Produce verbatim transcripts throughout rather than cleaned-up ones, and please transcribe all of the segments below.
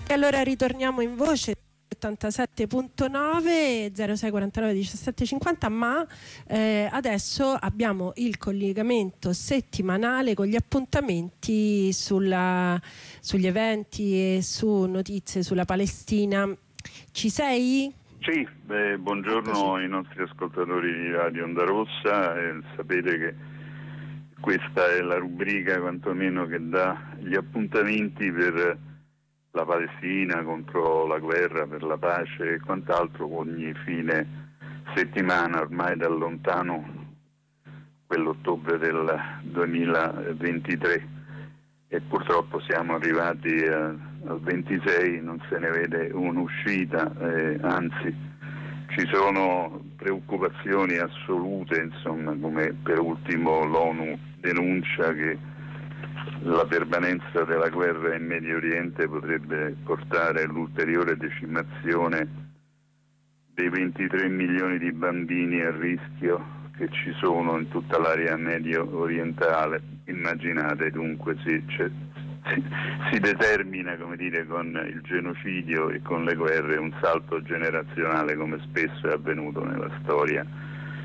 E allora ritorniamo in voce ottantasette punto nove zero sei quarantanove diciassette cinquanta, ma eh, adesso abbiamo il collegamento settimanale con gli appuntamenti sulla, sugli eventi e su notizie sulla Palestina. Ci sei? Sì, beh, buongiorno ai nostri ascoltatori di Radio Onda Rossa. Eh, sapete che questa è la rubrica quantomeno che dà gli appuntamenti per la Palestina, contro la guerra, per la pace e quant'altro ogni fine settimana, ormai da lontano quell'ottobre del duemilaventitré, e purtroppo siamo arrivati a, al ventisei, non se ne vede un'uscita, eh, anzi ci sono preoccupazioni assolute, insomma, come per ultimo l'ONU denuncia che la permanenza della guerra in Medio Oriente potrebbe portare all'ulteriore decimazione dei ventitré milioni di bambini a rischio che ci sono in tutta l'area medio orientale. Immaginate dunque si, cioè, si, si determina, come dire, con il genocidio e con le guerre un salto generazionale, come spesso è avvenuto nella storia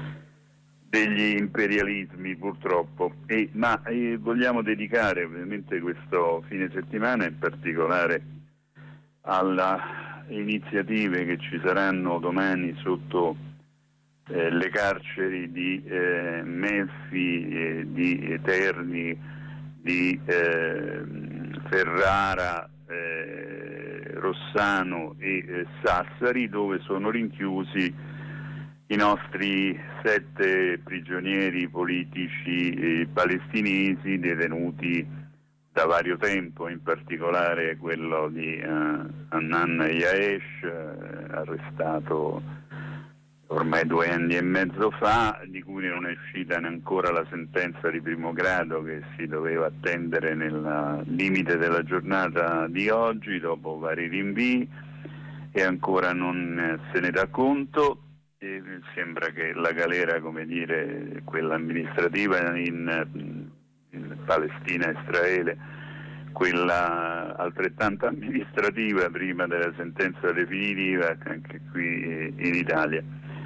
degli imperialismi, purtroppo. E, ma eh, vogliamo dedicare ovviamente questo fine settimana in particolare alle iniziative che ci saranno domani sotto eh, le carceri di eh, Melfi, eh, di Terni, di eh, Ferrara, eh, Rossano e eh, Sassari, dove sono rinchiusi i nostri sette prigionieri politici eh, palestinesi detenuti da vario tempo, in particolare quello di eh, Hanan Yaesh, eh, arrestato ormai due anni e mezzo fa, di cui non è uscita ancora la sentenza di primo grado che si doveva attendere nel limite della giornata di oggi, dopo vari rinvii, e ancora non eh, se ne dà conto. E sembra che la galera, come dire, quella amministrativa in, in Palestina e Israele, quella altrettanto amministrativa prima della sentenza definitiva anche qui in Italia.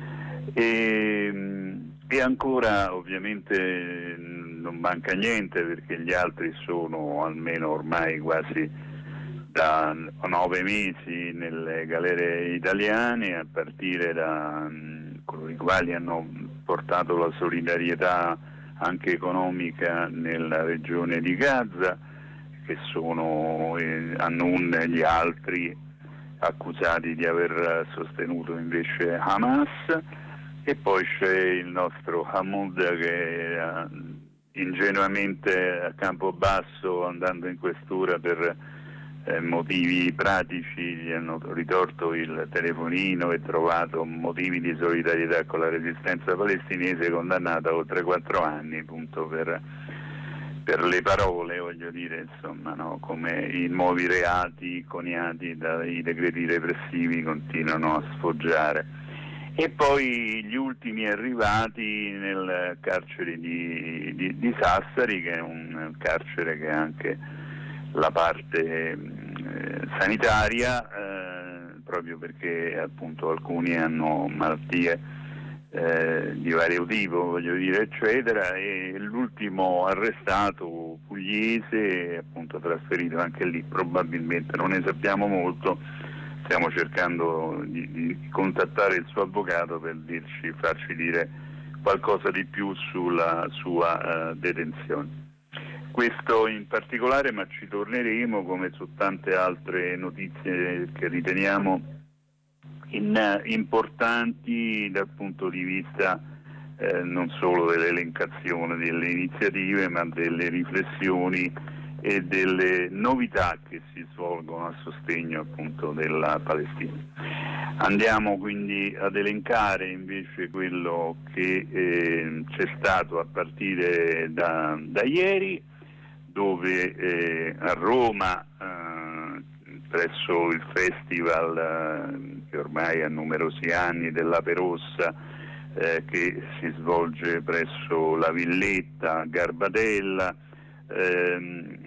E, e ancora ovviamente non manca niente, perché gli altri sono almeno ormai quasi da nove mesi nelle galere italiane, a partire da um, coloro i quali hanno portato la solidarietà anche economica nella regione di Gaza, che sono eh, Hanun e gli altri accusati di aver sostenuto invece Hamas, e poi c'è il nostro Hamoud che eh, ingenuamente a Campobasso, andando in questura per Eh, motivi pratici, gli hanno ritorto il telefonino e trovato motivi di solidarietà con la resistenza palestinese, condannata a oltre quattro anni appunto per, per le parole, voglio dire, insomma, no? Come i nuovi reati coniati dai decreti repressivi continuano a sfoggiare. E poi gli ultimi arrivati nel carcere di, di, di Sassari, che è un carcere che ha anche la parte eh, sanitaria, eh, proprio perché appunto alcuni hanno malattie eh, di vario tipo, voglio dire, eccetera, e l'ultimo arrestato pugliese, appunto trasferito anche lì, probabilmente non ne sappiamo molto. Stiamo cercando di, di contattare il suo avvocato per dirci, farci dire qualcosa di più sulla sua uh, detenzione. Questo in particolare, ma ci torneremo come su tante altre notizie che riteniamo in, uh, importanti dal punto di vista eh, non solo dell'elencazione delle iniziative, ma delle riflessioni e delle novità che si svolgono a sostegno appunto della Palestina. Andiamo quindi ad elencare invece quello che eh, c'è stato a partire da, da ieri, dove eh, a Roma eh, presso il festival eh, che ormai ha numerosi anni dell'Ape Rossa, eh, che si svolge presso la Villetta a Garbatella, ehm,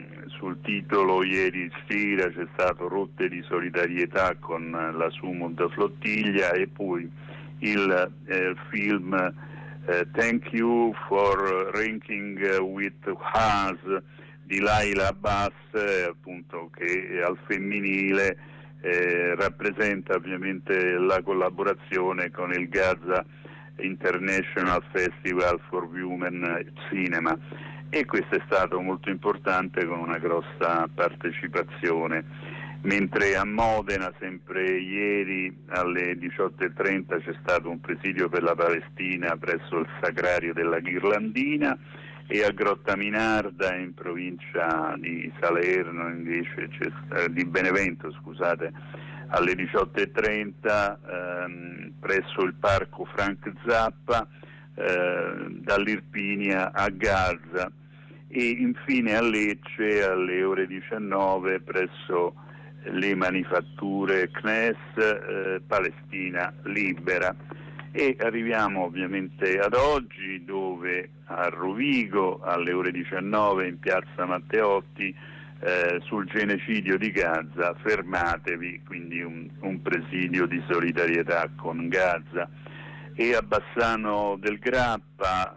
sul titolo ieri sera c'è stato Rotte di solidarietà con la Sumud Flottiglia, e poi il eh, film eh, Thank You for Ranking with Us di Laila Abbas, eh, appunto, che al femminile eh, rappresenta ovviamente la collaborazione con il Gaza International Festival for Women Cinema, e questo è stato molto importante con una grossa partecipazione. Mentre a Modena, sempre ieri alle diciotto e trenta, c'è stato un presidio per la Palestina presso il Sacrario della Ghirlandina, e a Grottaminarda, in provincia di Salerno, invece c'è, eh, di Benevento, scusate, alle diciotto e trenta ehm, presso il parco Frank Zappa, eh, dall'Irpinia a Gaza, e infine a Lecce alle ore diciannove presso le manifatture C N E S, eh, Palestina Libera. E arriviamo ovviamente ad oggi, dove a Rovigo alle ore diciannove in piazza Matteotti, eh, sul genocidio di Gaza, fermatevi, quindi un, un presidio di solidarietà con Gaza. E a Bassano del Grappa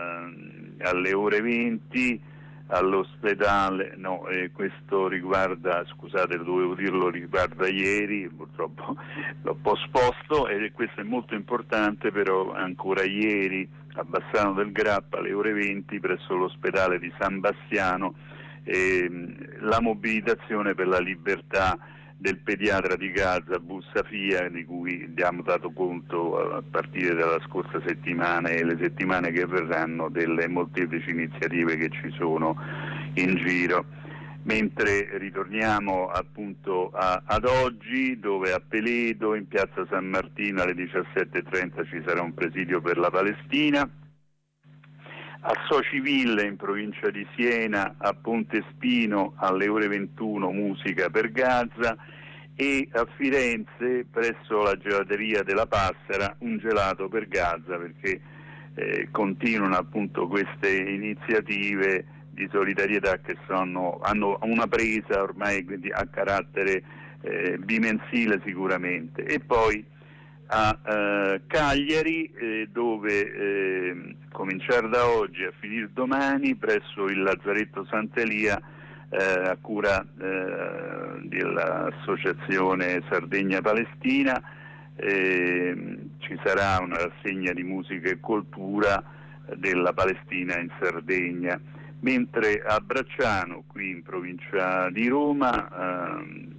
eh, alle ore venti all'ospedale, no, eh, questo riguarda, scusate, dovevo dirlo, riguarda ieri, purtroppo l'ho posposto, e questo è molto importante, però ancora ieri a Bassano del Grappa alle ore venti presso l'ospedale di San Bastiano eh, la mobilitazione per la libertà del pediatra di Gaza Bussafia, di cui abbiamo dato conto a partire dalla scorsa settimana e le settimane che verranno delle molteplici iniziative che ci sono in giro. Mentre ritorniamo appunto a, ad oggi, dove a Peledo, in piazza San Martino, alle diciassette e trenta ci sarà un presidio per la Palestina. A Sociville, in provincia di Siena, a Pontespino alle ore ventuno musica per Gaza, e a Firenze presso la gelateria della Passera un gelato per Gaza, perché eh, continuano appunto queste iniziative di solidarietà che sono, hanno una presa ormai quindi a carattere eh, bimensile sicuramente. E poi a eh, Cagliari, eh, dove eh, cominciare da oggi a finire domani presso il Lazzaretto Sant'Elia, eh, a cura eh, dell'associazione Sardegna Palestina, eh, ci sarà una rassegna di musica e cultura della Palestina in Sardegna. Mentre a Bracciano, qui in provincia di Roma, eh,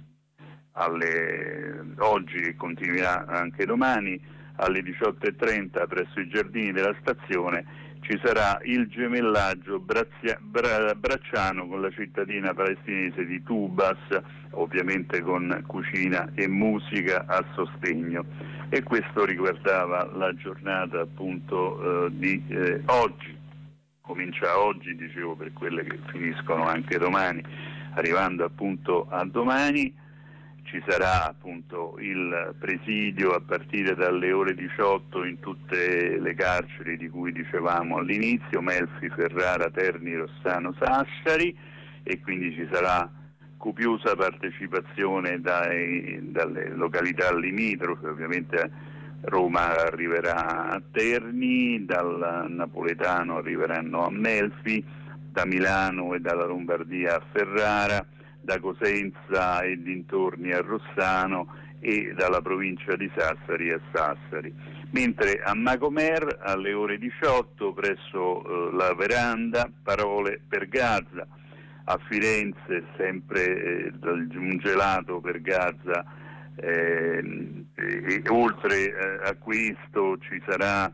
Alle, oggi e continuerà anche domani alle diciotto e trenta presso i giardini della stazione ci sarà il gemellaggio Brazia, Bra, Bracciano con la cittadina palestinese di Tubas, ovviamente con cucina e musica a sostegno. E questo riguardava la giornata appunto eh, di eh, oggi. Comincia oggi, dicevo, per quelle che finiscono anche domani, arrivando appunto a domani. Ci sarà appunto il presidio a partire dalle ore diciotto in tutte le carceri di cui dicevamo all'inizio, Melfi, Ferrara, Terni, Rossano, Sassari, e quindi ci sarà copiosa partecipazione dai, dalle località limitrofe. Ovviamente Roma arriverà a Terni, dal napoletano arriveranno a Melfi, da Milano e dalla Lombardia a Ferrara, da Cosenza e dintorni a Rossano, e dalla provincia di Sassari a Sassari. Mentre a Macomer alle ore diciotto presso eh, la Veranda, Parole per Gaza. A Firenze sempre eh, un gelato per Gaza, eh, e, e oltre eh, a questo ci sarà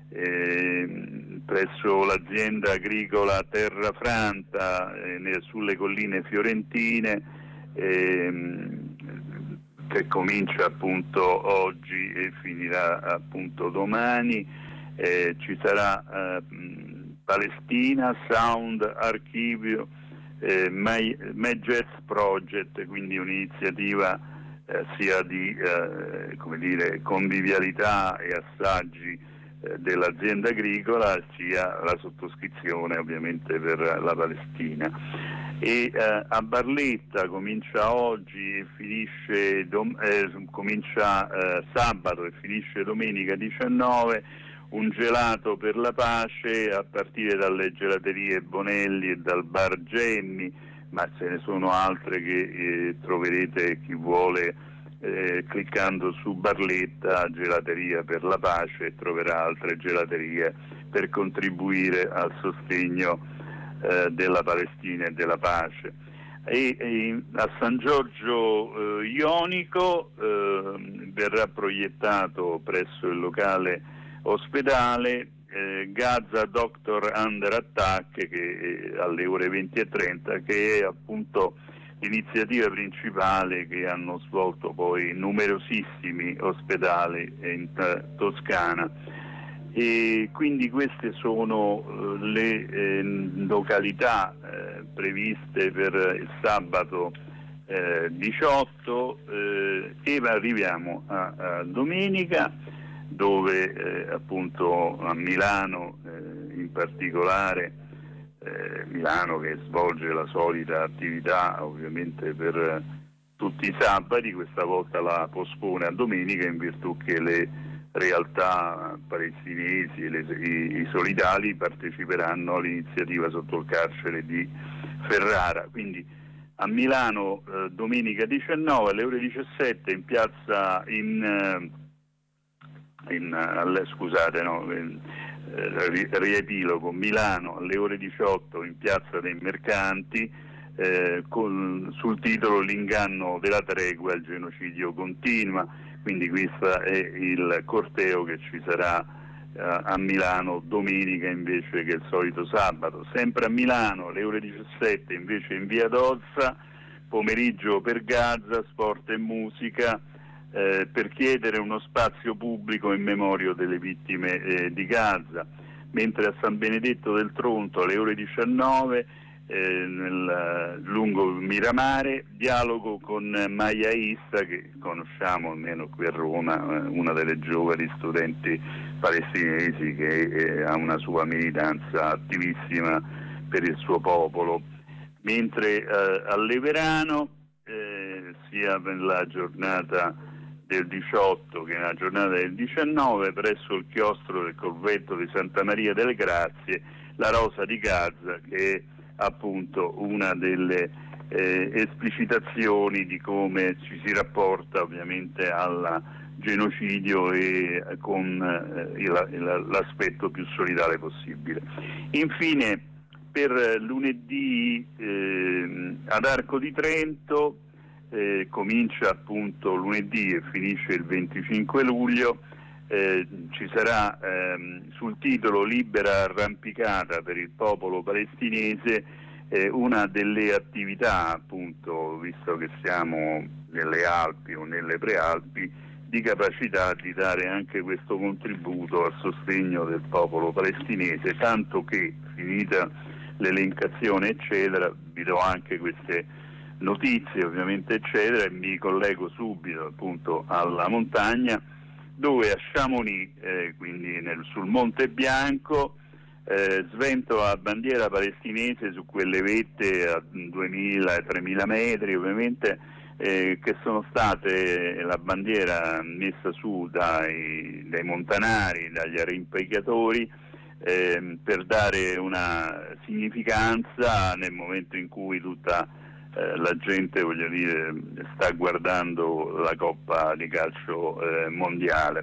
Eh, presso l'azienda agricola Terrafranta eh, sulle colline fiorentine, eh, che comincia appunto oggi e finirà appunto domani. Eh, ci sarà eh, Palestina Sound Archivio eh, My, My Jazz Project, quindi un'iniziativa eh, sia di eh, come dire, convivialità e assaggi eh, dell'azienda agricola, sia la sottoscrizione ovviamente per la Palestina. E eh, a Barletta comincia oggi e finisce dom- eh, comincia eh, sabato e finisce domenica diciannove un gelato per la pace a partire dalle gelaterie Bonelli e dal bar Gemmi, ma ce ne sono altre che eh, troverete, chi vuole, eh, cliccando su Barletta Gelateria per la pace, troverà altre gelaterie per contribuire al sostegno eh, della Palestina e della pace. E, e a San Giorgio eh, Ionico eh, verrà proiettato presso il locale ospedale eh, Gaza Doctor Under Attack, che è alle ore venti e trenta, che è appunto l'iniziativa principale che hanno svolto poi numerosissimi ospedali in uh, Toscana. E quindi queste sono uh, le eh, località eh, previste per il sabato eh, diciotto eh, e arriviamo a, a domenica, dove eh, appunto a Milano eh, in particolare, eh, Milano che svolge la solita attività ovviamente per tutti i sabati, questa volta la pospone a domenica in virtù che le realtà palestinesi e le, i, i solidali parteciperanno all'iniziativa sotto il carcere di Ferrara. Quindi a Milano eh, domenica diciannove alle ore diciassette in piazza in, eh, in alle, scusate no in, eh, riepilogo Milano alle ore diciotto in piazza dei Mercanti eh, con, sul titolo L'inganno della tregua, il genocidio continua. Quindi questo è il corteo che ci sarà eh, a Milano domenica invece che il solito sabato. Sempre a Milano alle ore diciassette invece in via Dozza, pomeriggio per Gaza, sport e musica, eh, per chiedere uno spazio pubblico in memoria delle vittime eh, di Gaza. Mentre a San Benedetto del Tronto alle ore diciannove Eh, nel, lungo Miramare, dialogo con Maya Issa, che conosciamo almeno qui a Roma, una delle giovani studenti palestinesi che eh, ha una sua militanza attivissima per il suo popolo. Mentre eh, a Leverano, eh, sia nella giornata del diciotto che nella giornata del diciannove, presso il chiostro del convento di Santa Maria delle Grazie, la Rosa di Gaza, che è appunto una delle eh, esplicitazioni di come ci si rapporta ovviamente al genocidio e con eh, il, il, l'aspetto più solidale possibile. Infine per lunedì eh, ad Arco di Trento eh, comincia appunto lunedì e finisce il venticinque luglio. Eh, ci sarà ehm, sul titolo Libera arrampicata per il popolo palestinese eh, una delle attività, appunto, visto che siamo nelle Alpi o nelle Prealpi, di capacità di dare anche questo contributo al sostegno del popolo palestinese, tanto che, finita l'elencazione eccetera, vi do anche queste notizie ovviamente eccetera e mi collego subito appunto alla montagna, dove a Chamonix, eh, quindi nel, sul Monte Bianco, eh, sventola la bandiera palestinese su quelle vette a duemila e tremila metri ovviamente, eh, che sono state la bandiera messa su dai, dai montanari, dagli arrampicatori, eh, per dare una significanza nel momento in cui tutta eh, la gente, voglio dire, sta guardando la Coppa di calcio eh, mondiale.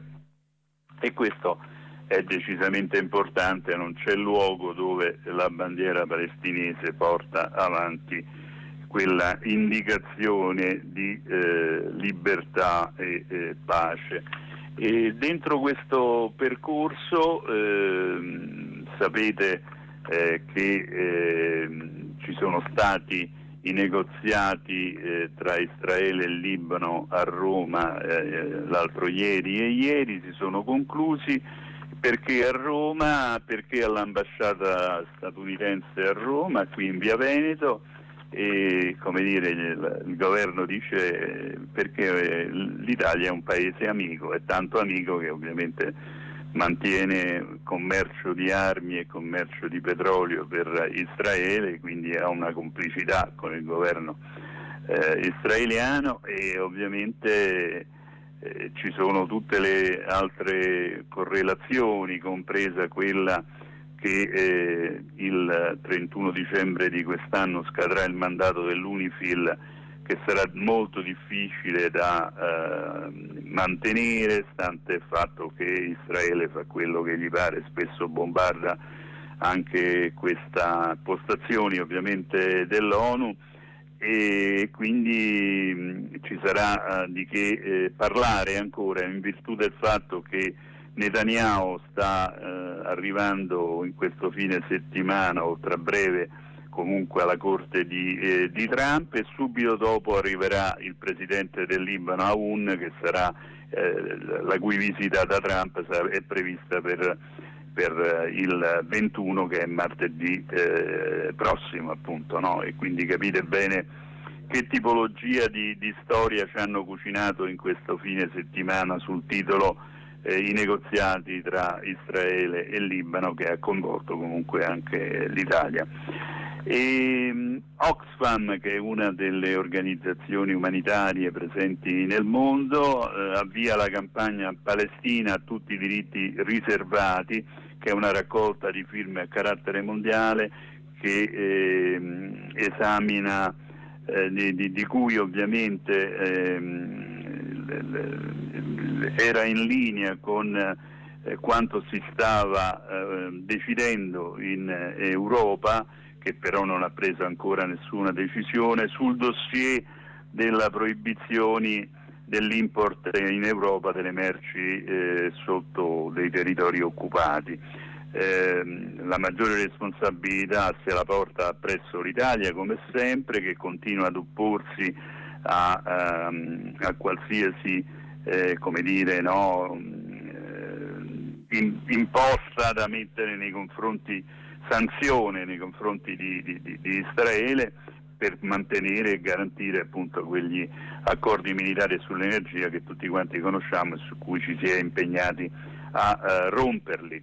E questo è decisamente importante, non c'è luogo dove la bandiera palestinese porta avanti quella indicazione di eh, libertà e eh, pace. E dentro questo percorso eh, sapete eh, che eh, ci sono stati i negoziati eh, tra Israele e Libano a Roma eh, l'altro ieri e ieri si sono conclusi. Perché a Roma? Perché all'ambasciata statunitense a Roma, qui in via Veneto, e come dire il, il governo dice perché l'Italia è un paese amico, è tanto amico che ovviamente mantiene commercio di armi e commercio di petrolio per Israele, quindi ha una complicità con il governo eh, israeliano, e ovviamente eh, ci sono tutte le altre correlazioni, compresa quella che eh, il trentuno dicembre di quest'anno scadrà il mandato dell'UNIFIL, che sarà molto difficile da eh, mantenere, stante il fatto che Israele fa quello che gli pare, spesso bombarda anche queste postazioni ovviamente dell'ONU, e quindi mh, ci sarà eh, di che eh, parlare ancora, in virtù del fatto che Netanyahu sta eh, arrivando in questo fine settimana o tra breve comunque alla corte di, eh, di Trump, e subito dopo arriverà il presidente del Libano Aoun, che sarà eh, la cui visita da Trump è prevista per, per il ventuno, che è martedì eh, prossimo, appunto, no? E quindi capite bene che tipologia di, di storia ci hanno cucinato in questo fine settimana sul titolo eh, i negoziati tra Israele e Libano, che ha coinvolto comunque anche l'Italia. E Oxfam, che è una delle organizzazioni umanitarie presenti nel mondo, eh, avvia la campagna Palestina a tutti i diritti riservati, che è una raccolta di firme a carattere mondiale che eh, esamina eh, di, di, di cui ovviamente eh, era in linea con eh, quanto si stava eh, decidendo in eh, Europa, che però non ha preso ancora nessuna decisione sul dossier della proibizione dell'import in Europa delle merci eh, sotto dei territori occupati. Eh, la maggiore responsabilità se la porta presso l'Italia, come sempre, che continua ad opporsi a, a, a qualsiasi eh, come dire, no, eh, in, imposta da mettere nei confronti sanzione nei confronti di, di, di Israele, per mantenere e garantire appunto quegli accordi militari sull'energia che tutti quanti conosciamo e su cui ci si è impegnati a uh, romperli.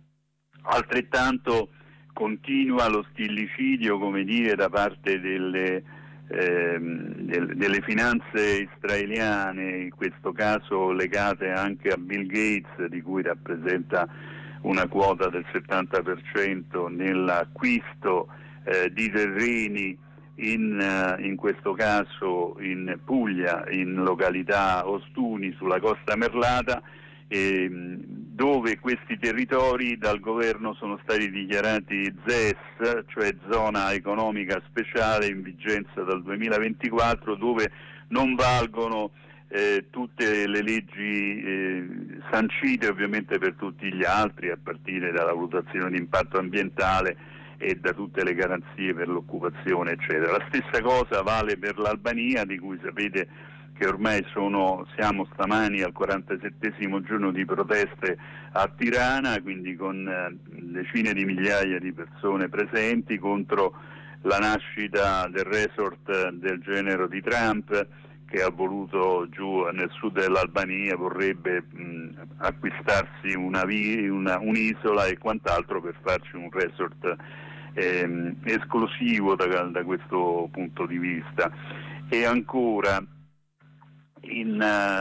Altrettanto continua lo stillicidio, come dire, da parte delle, ehm, del, delle finanze israeliane, in questo caso legate anche a Bill Gates, di cui rappresenta una quota del settanta per cento nell'acquisto eh, di terreni in, uh, in questo caso in Puglia, in località Ostuni sulla Costa Merlata, eh, dove questi territori dal governo sono stati dichiarati Z E S, cioè zona economica speciale, in vigenza dal duemilaventiquattro, dove non valgono Eh, tutte le leggi eh, sancite ovviamente per tutti gli altri, a partire dalla valutazione di impatto ambientale e da tutte le garanzie per l'occupazione, eccetera. La stessa cosa vale per l'Albania, di cui sapete che ormai sono, siamo stamani al quarantasettesimo giorno di proteste a Tirana, quindi con eh, decine di migliaia di persone presenti contro la nascita del resort del genero di Trump, che ha voluto giù nel sud dell'Albania, vorrebbe mh, acquistarsi una, una, un'isola e quant'altro per farci un resort ehm, esclusivo da, da questo punto di vista. E ancora in,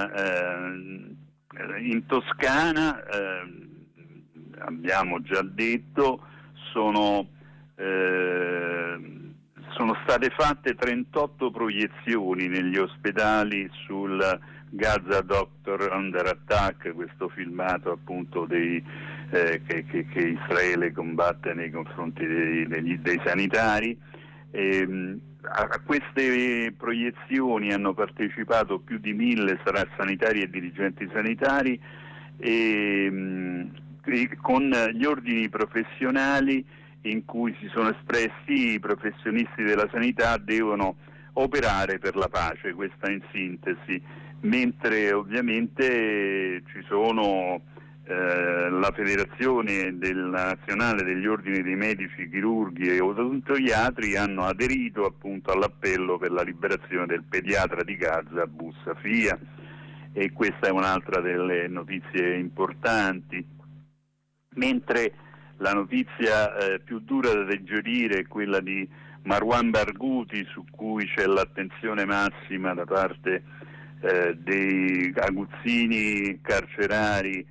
uh, in Toscana, uh, abbiamo già detto, sono uh, sono state fatte trentotto proiezioni negli ospedali sul Gaza Doctor Under Attack, questo filmato appunto dei, eh, che, che, che Israele combatte nei confronti dei, dei, dei sanitari. E, a, a queste proiezioni hanno partecipato più di mille sanitari e dirigenti sanitari, e, e con gli ordini professionali in cui si sono espressi i professionisti della sanità devono operare per la pace, questa in sintesi, mentre ovviamente ci sono eh, la Federazione del, Nazionale degli Ordini dei Medici, Chirurghi e Odontoiatri hanno aderito appunto all'appello per la liberazione del pediatra di Gaza, Abu Safia, e questa è un'altra delle notizie importanti. mentre la notizia eh, più dura da digerire è quella di Marwan Barghouti, su cui c'è l'attenzione massima da parte eh, dei aguzzini carcerari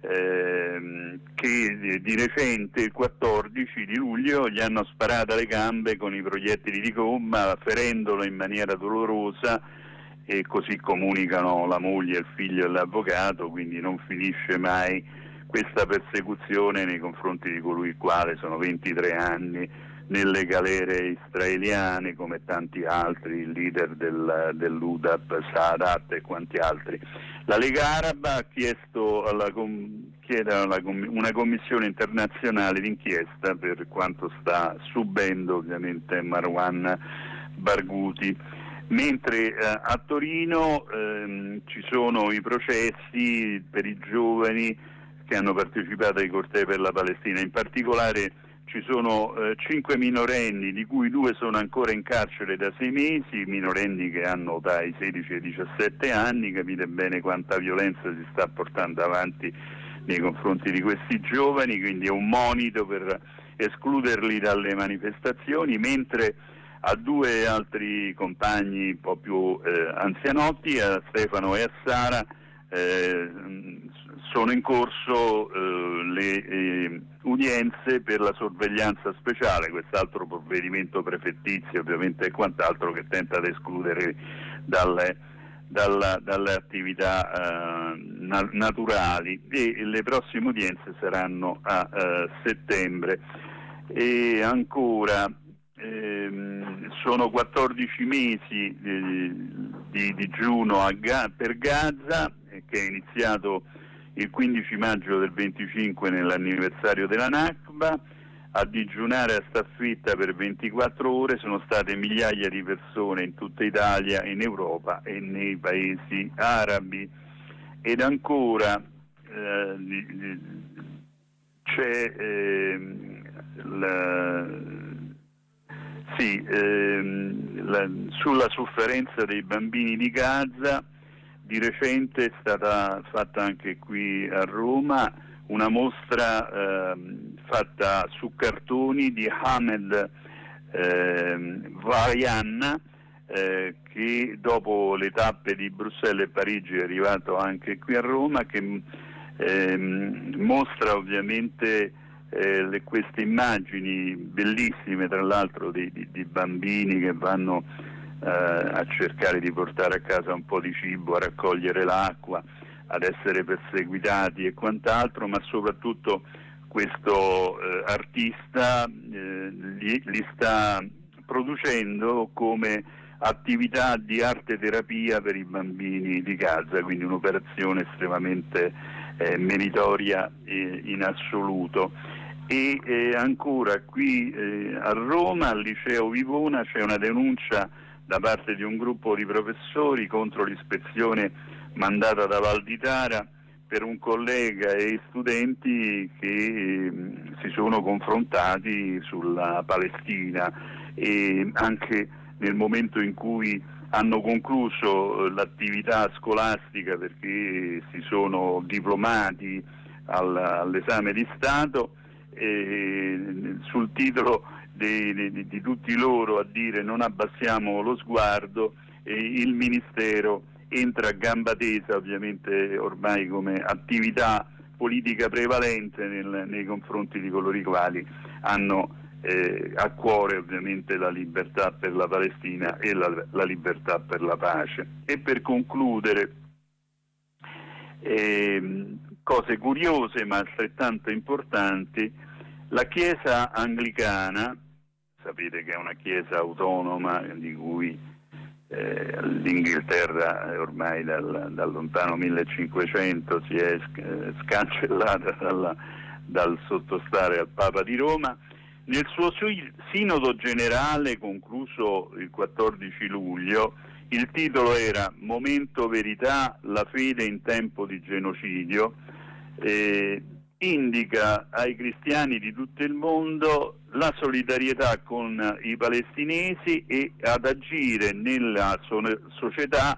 eh, che di recente, il quattordici di luglio, gli hanno sparato alle gambe con i proiettili di gomma, ferendolo in maniera dolorosa, e così comunicano la moglie, il figlio e l'avvocato. Quindi non finisce mai questa persecuzione nei confronti di colui il quale sono ventitré anni nelle galere israeliane, come tanti altri, il leader del, dell'U D A P, Saadat, e quanti altri. La Lega Araba ha chiesto alla, chiede alla, una commissione internazionale d'inchiesta per quanto sta subendo ovviamente Marwan Barghouti, mentre eh, a Torino ehm, ci sono i processi per i giovani che hanno partecipato ai cortei per la Palestina. In particolare ci sono eh, cinque minorenni, di cui due sono ancora in carcere da sei mesi, minorenni che hanno dai sedici ai diciassette anni. Capite bene quanta violenza si sta portando avanti nei confronti di questi giovani, quindi è un monito per escluderli dalle manifestazioni, mentre a due altri compagni un po' più eh, anzianotti, a Stefano e a Sara, eh, sono in corso eh, le eh, udienze per la sorveglianza speciale, quest'altro provvedimento prefettizio ovviamente e quant'altro che tenta di escludere dalle, dalla, dalle attività eh, na- naturali, e le prossime udienze saranno a eh, settembre. E ancora ehm, sono quattordici mesi eh, di digiuno a Ga- per Gaza, eh, che è iniziato il quindici maggio del venticinque nell'anniversario della Nakba. A digiunare a staffitta per ventiquattro ore sono state migliaia di persone in tutta Italia, in Europa e nei paesi arabi. Ed ancora eh, c'è eh, la, sì, eh, la, sulla sofferenza dei bambini di Gaza. Di recente è stata fatta anche qui a Roma una mostra eh, fatta su cartoni di Ahmed eh, Vayan, eh, che dopo le tappe di Bruxelles e Parigi è arrivato anche qui a Roma, che eh, mostra ovviamente eh, le, queste immagini bellissime, tra l'altro di, di, di bambini che vanno Uh, a cercare di portare a casa un po' di cibo, a raccogliere l'acqua, ad essere perseguitati e quant'altro, ma soprattutto questo uh, artista uh, li, li sta producendo come attività di arte terapia per i bambini di Gaza, quindi un'operazione estremamente eh, meritoria eh, in assoluto. E eh, ancora qui eh, a Roma, al liceo Vivona, c'è una denuncia da parte di un gruppo di professori contro l'ispezione mandata da Val di Tara per un collega e studenti che eh, si sono confrontati sulla Palestina, e anche nel momento in cui hanno concluso l'attività scolastica, perché si sono diplomati al, all'esame di Stato, e sul titolo Di, di, di tutti loro a dire non abbassiamo lo sguardo, e il Ministero entra a gamba tesa, ovviamente ormai come attività politica prevalente nel, nei confronti di coloro i quali hanno eh, a cuore ovviamente la libertà per la Palestina e la, la libertà per la pace. E per concludere, eh, cose curiose ma altrettanto importanti: la Chiesa anglicana, sapete che è una chiesa autonoma di cui eh, l'Inghilterra ormai dal, dal lontano millecinquecento si è sc- scancellata dalla, dal sottostare al Papa di Roma, nel suo sinodo generale concluso il quattordici luglio, il titolo era Momento verità, la fede in tempo di genocidio, eh, indica ai cristiani di tutto il mondo la solidarietà con i palestinesi e ad agire nella so- società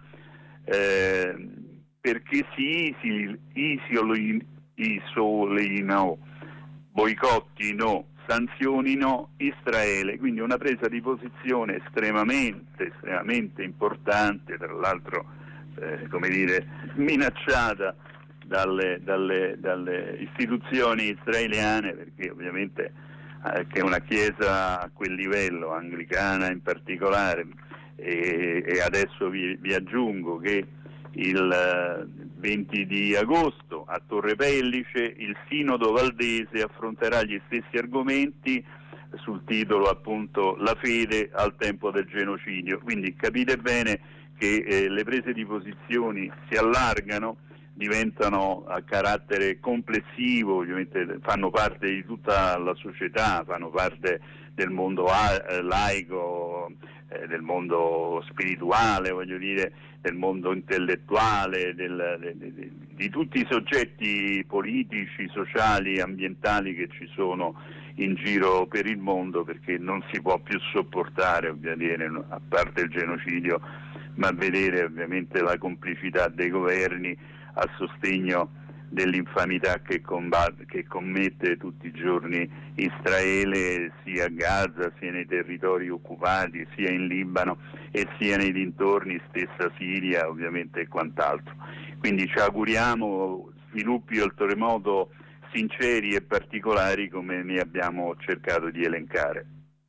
eh, perché si isoli- isoli- isolino boicottino, sanzionino Israele, quindi una presa di posizione estremamente, estremamente importante, tra l'altro eh, come dire, minacciata dalle, dalle, dalle istituzioni israeliane, perché ovviamente eh, che una chiesa a quel livello, anglicana in particolare, e, e adesso vi, vi aggiungo che il venti di agosto a Torre Pellice il Sinodo Valdese affronterà gli stessi argomenti sul titolo appunto La fede al tempo del genocidio, quindi capite bene che eh, le prese di posizioni si allargano, diventano a carattere complessivo, ovviamente fanno parte di tutta la società, fanno parte del mondo a- laico, eh, del mondo spirituale, voglio dire, del mondo intellettuale, del, de, de, de, di tutti i soggetti politici, sociali, ambientali che ci sono in giro per il mondo, perché non si può più sopportare, ovviamente, a parte il genocidio, ma vedere ovviamente la complicità dei governi a sostegno dell'infamità che, combatte, che commette tutti i giorni Israele, sia a Gaza, sia nei territori occupati, sia in Libano e sia nei dintorni, stessa Siria ovviamente e quant'altro. Quindi ci auguriamo sviluppi oltremodo sinceri e particolari come ne abbiamo cercato di elencare.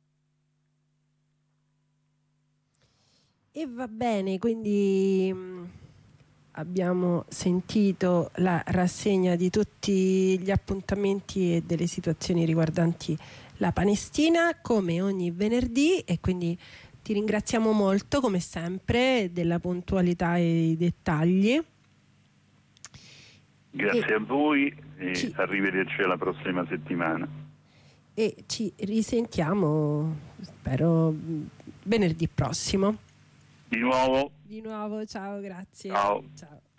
E va bene, quindi mh, abbiamo sentito la rassegna di tutti gli appuntamenti e delle situazioni riguardanti la Palestina come ogni venerdì, e quindi ti ringraziamo molto come sempre della puntualità e i dettagli. Grazie e a voi e ci, arrivederci alla prossima settimana. E ci risentiamo, spero, venerdì prossimo. Di nuovo. Di nuovo, ciao, grazie. Ciao. Ciao.